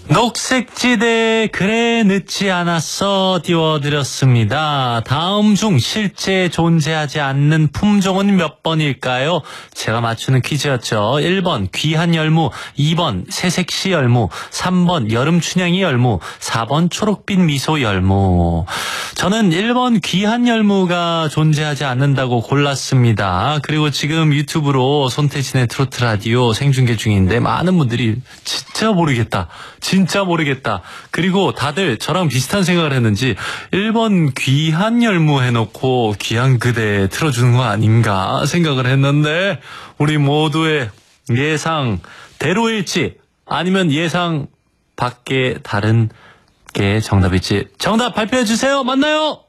녹색지대 그래 늦지 않았어 띄워드렸습니다. 다음 중 실제 존재하지 않는 품종은 몇 번일까요? 제가 맞추는 퀴즈였죠. 1번 귀한 열무, 2번 새색시 열무, 3번 여름춘향이 열무, 4번 초록빛 미소 열무. 저는 1번 귀한 열무가 존재하지 않는다고 골랐습니다. 그리고 지금 유튜브로 손태진의 트로트 라디오 생중계 중인데 많은 분들이 진짜 모르겠다. 그리고 다들 저랑 비슷한 생각을 했는지 1번 귀한 열무 해놓고 귀한 그대 틀어주는 거 아닌가 생각을 했는데 우리 모두의 예상 대로일지 아니면 예상 밖에 다른 게 정답일지 정답 발표해 주세요. 만나요.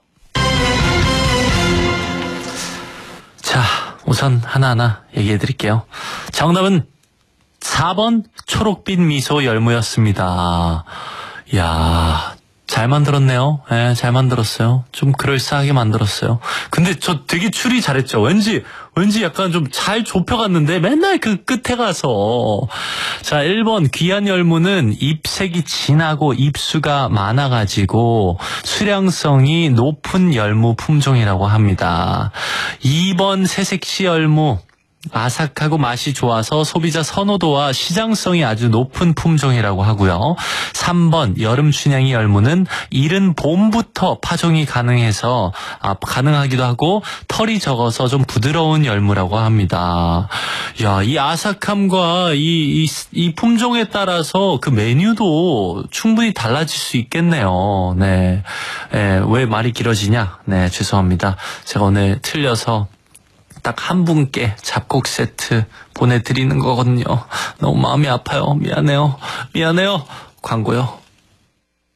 자, 우선 하나하나 얘기해 드릴게요. 정답은 4번 초록빛 미소 열무였습니다. 이야, 잘 만들었네요. 네, 잘 만들었어요. 좀 그럴싸하게 만들었어요. 근데 저 되게 추리 잘했죠. 왠지 약간 좀 잘 좁혀갔는데 맨날 그 끝에 가서. 자, 1번 귀한 열무는 잎색이 진하고 잎수가 많아가지고 수량성이 높은 열무 품종이라고 합니다. 2번 새색시 열무. 아삭하고 맛이 좋아서 소비자 선호도와 시장성이 아주 높은 품종이라고 하고요. 3번 여름춘향이 열무는 이른 봄부터 파종이 가능하기도 하고 털이 적어서 좀 부드러운 열무라고 합니다. 야, 이 아삭함과 이 품종에 따라서 그 메뉴도 충분히 달라질 수 있겠네요. 네. 왜 말이 길어지냐? 네, 죄송합니다. 제가 오늘 틀려서 딱 한 분께 잡곡 세트 보내드리는 거거든요. 너무 마음이 아파요. 미안해요. 광고요.